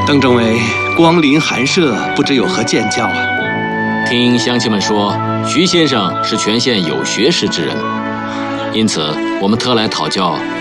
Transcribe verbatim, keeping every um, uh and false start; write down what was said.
邓政委光临寒舍，不知有何见教啊？ 听乡亲们说，徐先生是全县有学识之人，因此我们特来讨教